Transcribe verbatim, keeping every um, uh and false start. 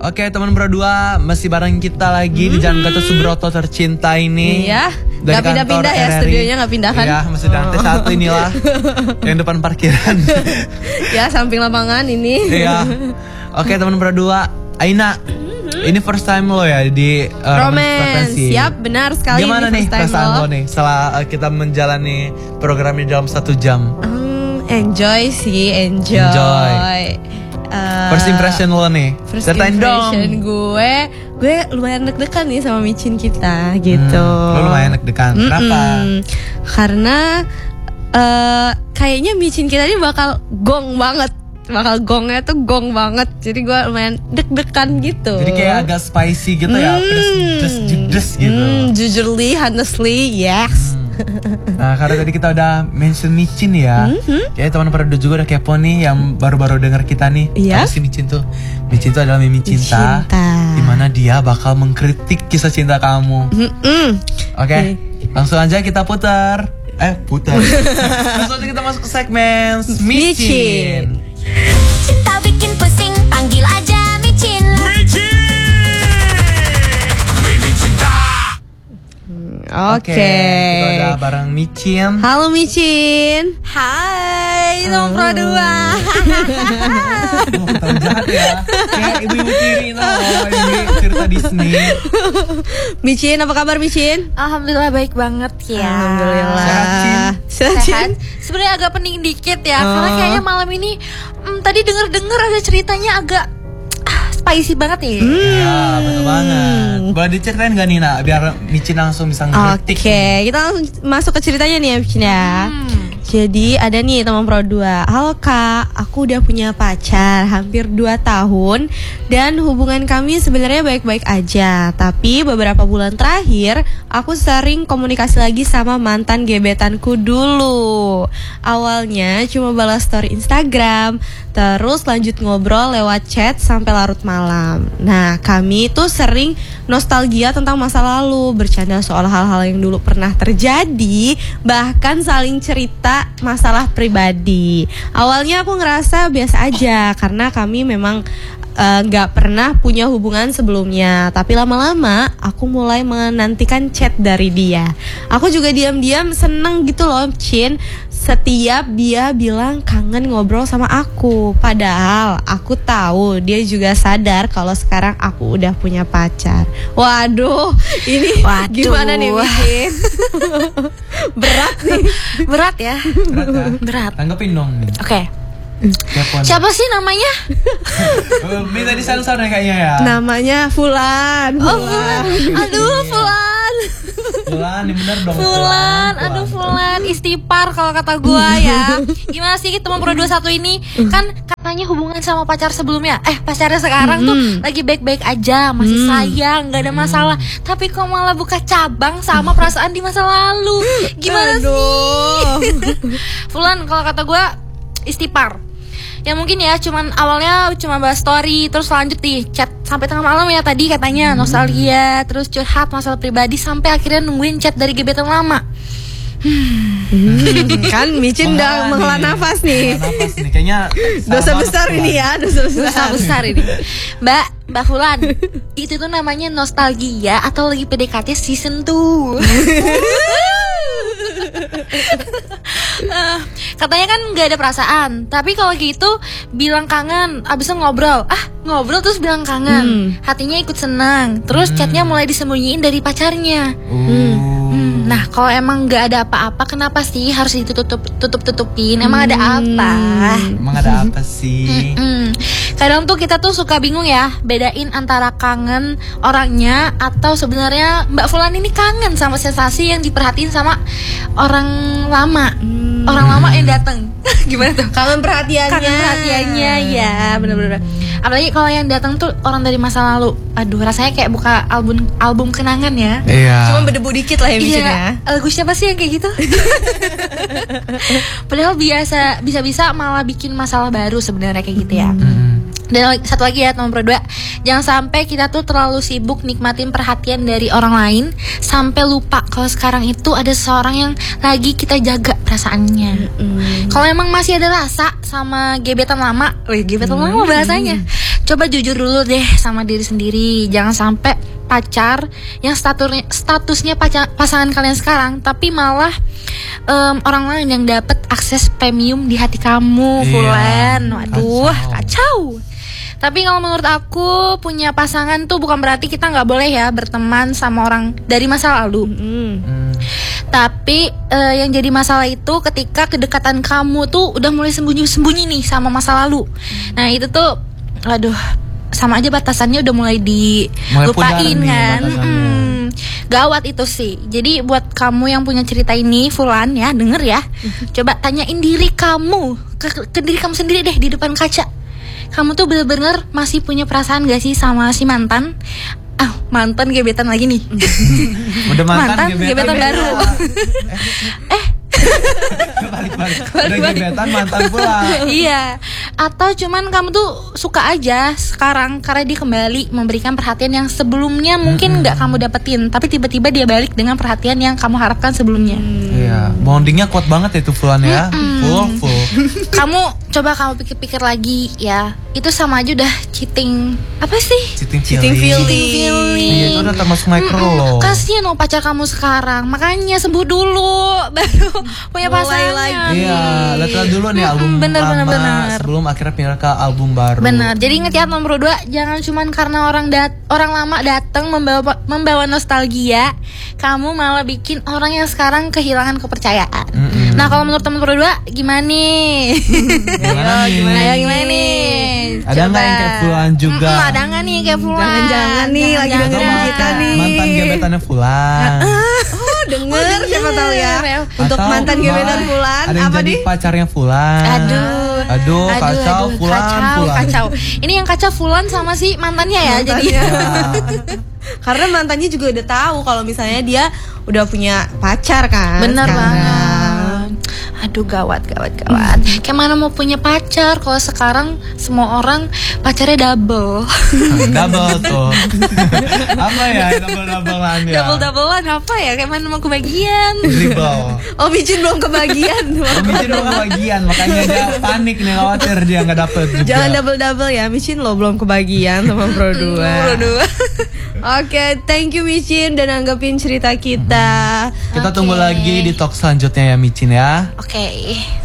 Oke teman berdua, masih bareng kita lagi hmm. di Jalan Gatot Subroto tercinta ini. Iya, gak pindah-pindah ya, studionya gak pindah kan? Iya, masih di lantai satu inilah, yang depan parkiran. Ya, samping lapangan ini. Iya. Oke teman berdua, Aina, mm-hmm. ini first time lo ya di uh, Romance Frekuensi. Siap, benar sekali. Gimana ini nih perasaan lo. lo nih setelah uh, kita menjalani programnya dalam satu jam? Um, enjoy sih, enjoy. Enjoy. Uh, first impression lo nih, first Sertain impression dong. gue, gue lumayan deg-degan nih sama micin kita gitu. Hmm, lo lumayan deg-degan, Mm-mm. kenapa? Karena uh, kayaknya micin kita ini bakal gong banget, bakal gongnya tuh gong banget. Jadi gue lumayan deg-degan gitu. Jadi kayak agak spicy gitu ya, pedes-pedes gitu. Mm, jujurly, honestly, yes. Hmm. Nah karena tadi kita udah mention micin ya, mm-hmm. kayak teman perdua juga udah kepo nih yang baru-baru dengar kita nih. Iya. Apa sih micin tuh? Micin tuh adalah mimi cinta, dimana dia bakal mengkritik kisah cinta kamu. Mm-hmm. Oke, okay, mm. langsung aja kita putar. Eh putar. Langsung aja kita masuk ke segmen micin. Cinta bikin pusing, panggil aja micin. Micin. Oke, okay. okay, kita udah bareng Micin. Halo Micin. Hai, nomor dua. Oh, tahu jahat ya. Kayak ibu-ibu tiri loh, ini cerita Disney. Micin, apa kabar Micin? Alhamdulillah baik banget ya. Alhamdulillah. Sehat, Cin? Sehat, Cin? Sebenarnya agak pening dikit ya, oh. karena kayaknya malam ini hmm, tadi denger-denger ada ceritanya agak spicy banget ya. Hmm. Ya, betul banget. Boleh diceritain gak Nina biar Micin langsung bisa ngeritik. Oke, okay, kita langsung masuk ke ceritanya nih ya Micin ya. Hmm. Jadi ada nih teman pro dua. Halo kak, aku udah punya pacar hampir dua tahun dan hubungan kami sebenarnya baik-baik aja. Tapi beberapa bulan terakhir aku sering komunikasi lagi sama mantan gebetanku dulu. Awalnya cuma balas story Instagram, terus lanjut ngobrol lewat chat sampai larut malam. Nah kami tuh sering nostalgia tentang masa lalu, bercanda soal hal-hal yang dulu pernah terjadi, bahkan saling cerita masalah pribadi. Awalnya aku ngerasa biasa aja karena kami memang nggak uh, pernah punya hubungan sebelumnya. Tapi lama-lama aku mulai menantikan chat dari dia. Aku juga diam-diam seneng gitu loh Cin, setiap dia bilang kangen ngobrol sama aku. Padahal aku tahu dia juga sadar kalau sekarang aku udah punya pacar. Waduh, ini Waduh. Gimana nih Micin? Berat nih. Berat ya. Berat ya? Berat. Tanggepin dong. Oke. Okay. Siapa sih namanya? Minta disensor deh kayaknya ya. Namanya Fulan. Oh Fulan. Aduh Fulan. Fulan, ini bener dong. Fulan, aduh Fulan, istighfar kalau kata gue ya. Gimana sih teman pro dua satu ini? Kan katanya hubungan sama pacar sebelumnya, eh pacarnya sekarang mm. tuh lagi baik-baik aja, masih mm. sayang, gak ada masalah. Mm. Tapi kok malah buka cabang sama perasaan di masa lalu? Gimana aduh. sih? Fulan, kalau kata gue istighfar. Ya mungkin ya cuman awalnya cuma bahas story, terus lanjut di chat sampai tengah malam ya tadi katanya, nostalgia, terus curhat masalah pribadi sampai akhirnya nungguin chat dari gebetan lama. Hmm, kan Micin udah menghela nafas nih. Nafas nih kayaknya dosa besar ini ya, dosa besar. Dosa besar ini. Mbak, Mbak Fulan, itu tuh namanya nostalgia atau lagi P D K T season two. uh, katanya kan nggak ada perasaan, tapi kalau gitu bilang kangen, abis itu ngobrol, ah ngobrol terus bilang kangen, hmm. hatinya ikut senang, terus hmm. chatnya mulai disembunyiin dari pacarnya. Hmm. Hmm. Nah kalau emang nggak ada apa-apa, kenapa sih harus ditutup tutup tutupin? Emang hmm. ada apa? Emang ada apa sih? Hmm. Kadang tuh kita tuh suka bingung ya, bedain antara kangen orangnya atau sebenarnya Mbak Fulan ini kangen sama sensasi yang diperhatiin sama orang lama. Hmm. Orang lama yang datang. Gimana tuh? Kangen perhatiannya. Kangen perhatiannya ya, bener-bener. Apalagi kalau yang datang tuh orang dari masa lalu. Aduh, rasanya kayak buka album album kenangan ya. Iya. Cuma berdebu dikit lah ya biasanya. Iya. Lagu siapa sih yang kayak gitu? Padahal biasa bisa-bisa malah bikin masalah baru sebenarnya kayak gitu ya. Hmm. Dan satu lagi ya nomor dua, jangan sampai kita tuh terlalu sibuk nikmatin perhatian dari orang lain sampai lupa kalau sekarang itu ada seseorang yang lagi kita jaga perasaannya. Mm-hmm. Kalau emang masih ada rasa sama gebetan lama, wih gebetan mm-hmm. lama bahasanya, coba jujur dulu deh sama diri sendiri. Jangan sampai pacar yang statusnya statusnya pacar, pasangan kalian sekarang, tapi malah um, orang lain yang dapat akses premium di hati kamu, Fulan. Iya, waduh, kacau. kacau. Tapi kalau menurut aku, punya pasangan tuh bukan berarti kita nggak boleh ya berteman sama orang dari masa lalu. Mm. Mm. Tapi uh, yang jadi masalah itu ketika kedekatan kamu tuh udah mulai sembunyi-sembunyi nih sama masa lalu. Nah itu tuh, aduh, sama aja batasannya udah mulai dilupain kan. Hmm, gawat itu sih. Jadi buat kamu yang punya cerita ini, Fulan ya, denger ya. Coba tanyain diri kamu, ke, ke diri kamu sendiri deh di depan kaca. Kamu tuh bener-bener masih punya perasaan gak sih sama si mantan? Ah, mantan gebetan lagi nih. Udah mantan, mantan gebetan, gebetan baru. eh balik-balik. Udah gebetan mantan pula. Iya. Atau cuman kamu tuh suka aja sekarang karena dia kembali memberikan perhatian yang sebelumnya mungkin nggak mm-hmm. kamu dapetin, tapi tiba-tiba dia balik dengan perhatian yang kamu harapkan sebelumnya. Iya, bondingnya kuat banget ya itu Fulan ya. Mm-hmm. Full, full. Kamu coba kamu pikir-pikir lagi ya. Itu sama aja udah cheating. Apa sih? Cheating cheating feeling. Cheating feeling. Iya, itu udah termasuk micro mm-hmm. loh. Kasian loh pacar kamu sekarang. Makanya sembuh dulu baru punya pasangan. Iya, lihat dulu nih album bener, lama bener, bener. sebelum akhirnya pindah ke album baru. Benar. Jadi ingat ya nomor dua, jangan cuman karena orang dat orang lama datang membawa membawa nostalgia, kamu malah bikin orang yang sekarang kehilangan kepercayaan. Mm-hmm. Nah, kalau menurut teman berdua gimana nih? Gimana nih? Ayo gimana nih? Ada nggak yang kayak Fulan juga? Mm-mm, ada nggak nih kayak Fulan? Jangan-jangan nih jangan, lagi jangan, dengerin kita nih. Mantan gebetannya Fulan. Oh, denger, oh, siapa tahu ya. Untuk atau mantan gebetan Fulan, ada yang apa jadi nih? pacarnya Fulan. Aduh. Aduh, kacau aduh, Fulan, kacau, Fulan. kacau. Ini yang kacau Fulan sama si mantannya ya, mantannya. jadi. Ya. Karena mantannya juga udah tahu kalau misalnya dia udah punya pacar kan. Bener sekarang. banget. Aduh, gawat, gawat, gawat. Kayak mana mau punya pacar kalau sekarang semua orang pacarnya double. Double tuh. Apa ya double-doublean ya? Double-doublean apa ya? Kayak mana mau kebagian? Dribble. Oh, Micin belum kebagian. Oh, Micin belum kebagian, makanya dia panik nih, khawatir dia nggak dapet juga. Jangan double-double ya, Micin lo belum kebagian sama Pro dua. Pro dua. Oke, thank you Micin dan nanggepin cerita kita. Kita Okay. tunggu lagi di talk selanjutnya ya Micin ya. Oke. Okay.